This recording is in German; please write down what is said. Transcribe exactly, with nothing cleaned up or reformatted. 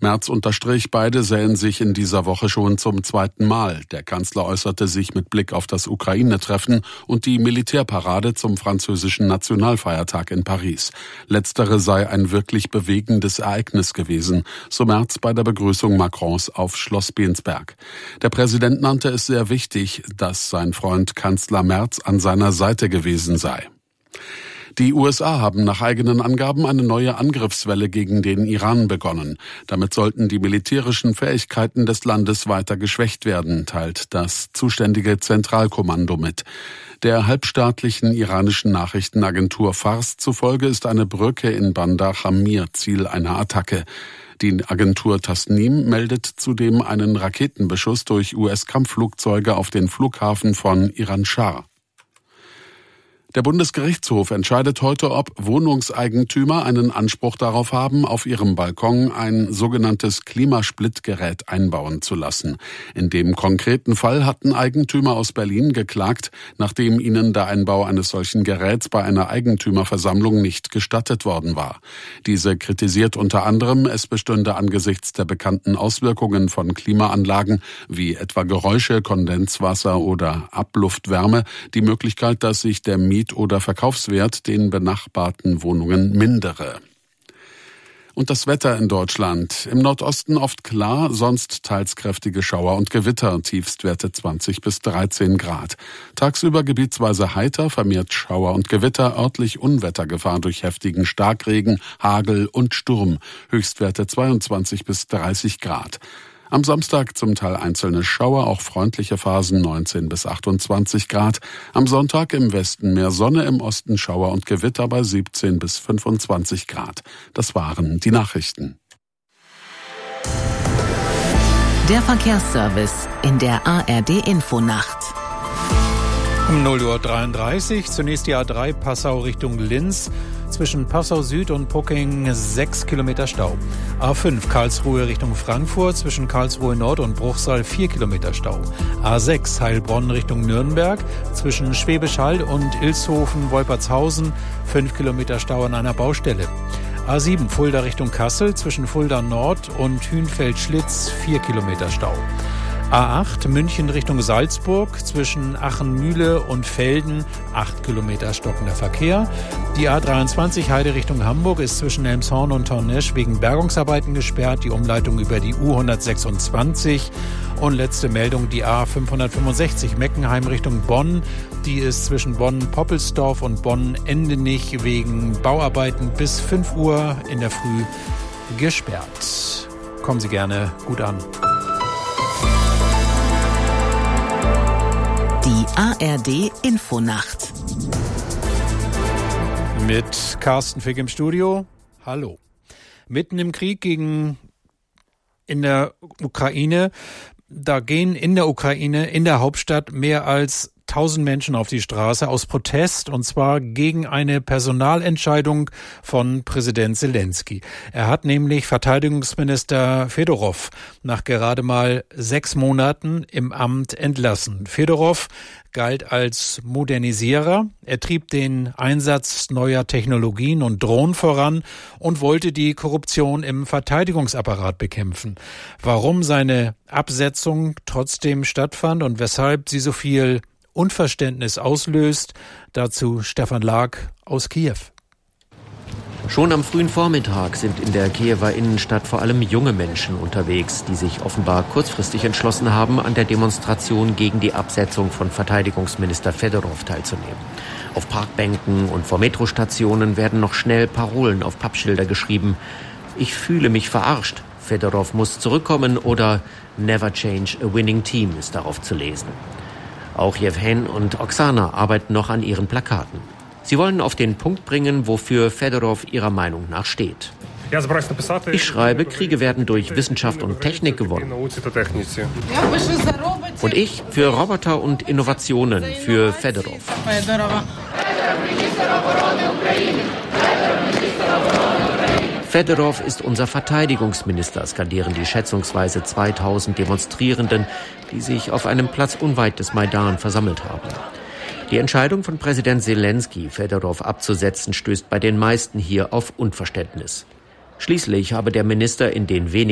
Merz unterstrich, beide sähen sich in dieser Woche schon zum zweiten Mal. Der Kanzler äußerte sich mit Blick auf das Ukraine-Treffen und die Militärparade zum französischen Nationalfeiertag in Paris. Letztere sei ein wirklich bewegendes Ereignis gewesen, so Merz bei der Begrüßung Macrons auf Schloss Bensberg. Der Präsident nannte es sehr wichtig, dass sein Freund Kanzler Merz an seiner Seite gewesen sei. Die U S A haben nach eigenen Angaben eine neue Angriffswelle gegen den Iran begonnen. Damit sollten die militärischen Fähigkeiten des Landes weiter geschwächt werden, teilt das zuständige Zentralkommando mit. Der halbstaatlichen iranischen Nachrichtenagentur Fars zufolge ist eine Brücke in Bandar Jamir Ziel einer Attacke. Die Agentur Tasnim meldet zudem einen Raketenbeschuss durch U S-Kampfflugzeuge auf den Flughafen von Iran-Schar. Der Bundesgerichtshof entscheidet heute, ob Wohnungseigentümer einen Anspruch darauf haben, auf ihrem Balkon ein sogenanntes Klimasplittgerät einbauen zu lassen. In dem konkreten Fall hatten Eigentümer aus Berlin geklagt, nachdem ihnen der Einbau eines solchen Geräts bei einer Eigentümerversammlung nicht gestattet worden war. Diese kritisiert unter anderem, es bestünde angesichts der bekannten Auswirkungen von Klimaanlagen wie etwa Geräusche, Kondenswasser oder Abluftwärme die Möglichkeit, dass sich der Miet- oder Verkaufswert den benachbarten Wohnungen mindere. Und das Wetter in Deutschland. Im Nordosten oft klar, sonst teils kräftige Schauer und Gewitter, Tiefstwerte zwanzig bis dreizehn Grad. Tagsüber gebietsweise heiter, vermehrt Schauer und Gewitter, örtlich Unwettergefahr durch heftigen Starkregen, Hagel und Sturm, Höchstwerte zweiundzwanzig bis dreißig Grad. Am Samstag zum Teil einzelne Schauer, auch freundliche Phasen neunzehn bis achtundzwanzig Grad. Am Sonntag im Westen mehr Sonne, im Osten Schauer und Gewitter bei siebzehn bis fünfundzwanzig Grad. Das waren die Nachrichten. Der Verkehrsservice in der A R D-Infonacht. Um null Uhr dreiunddreißig, zunächst die A drei Passau Richtung Linz. Zwischen Passau Süd und Pucking sechs Kilometer Stau. A fünf Karlsruhe Richtung Frankfurt, zwischen Karlsruhe Nord und Bruchsal vier Kilometer Stau. A sechs Heilbronn Richtung Nürnberg, zwischen Schwäbisch Hall und Ilshofen-Wolpertshausen fünf Kilometer Stau an einer Baustelle. A sieben Fulda Richtung Kassel, zwischen Fulda Nord und Hünfeld-Schlitz vier Kilometer Stau. A acht München Richtung Salzburg, zwischen Aachen-Mühle und Velden acht Kilometer stockender Verkehr. Die A dreiundzwanzig Heide Richtung Hamburg ist zwischen Elmshorn und Tornesch wegen Bergungsarbeiten gesperrt. Die Umleitung über die U hundertsechsundzwanzig. Und letzte Meldung, die A fünfhundertfünfundsechzig Meckenheim Richtung Bonn. Die ist zwischen Bonn-Poppelsdorf und Bonn-Endenich wegen Bauarbeiten bis fünf Uhr in der Früh gesperrt. Kommen Sie gerne gut an. Die A R D-Infonacht. Mit Carsten Fick im Studio. Hallo. Mitten im Krieg gegen in der Ukraine, da gehen in der Ukraine, in der Hauptstadt, mehr als tausend Menschen auf die Straße aus Protest, und zwar gegen eine Personalentscheidung von Präsident Zelensky. Er hat nämlich Verteidigungsminister Fedorov nach gerade mal sechs Monaten im Amt entlassen. Fedorov galt als Modernisierer. Er trieb den Einsatz neuer Technologien und Drohnen voran und wollte die Korruption im Verteidigungsapparat bekämpfen. Warum seine Absetzung trotzdem stattfand und weshalb sie so viel Unverständnis auslöst, dazu Stefan Lag aus Kiew. Schon am frühen Vormittag sind in der Kiewer Innenstadt vor allem junge Menschen unterwegs, die sich offenbar kurzfristig entschlossen haben, an der Demonstration gegen die Absetzung von Verteidigungsminister Fedorov teilzunehmen. Auf Parkbänken und vor Metrostationen werden noch schnell Parolen auf Pappschilder geschrieben. Ich fühle mich verarscht. Fedorov muss zurückkommen oder Never change a winning team ist darauf zu lesen. Auch Jewhen und Oksana arbeiten noch an ihren Plakaten. Sie wollen auf den Punkt bringen, wofür Fedorov ihrer Meinung nach steht. Ich schreibe, Kriege werden durch Wissenschaft und Technik gewonnen. Und ich für Roboter und Innovationen, für Fedorov. Fedorov ist unser Verteidigungsminister, skandieren die schätzungsweise zweitausend Demonstrierenden, die sich auf einem Platz unweit des Maidan versammelt haben. Die Entscheidung von Präsident Zelensky, Fedorov abzusetzen, stößt bei den meisten hier auf Unverständnis. Schließlich habe der Minister in den wenigen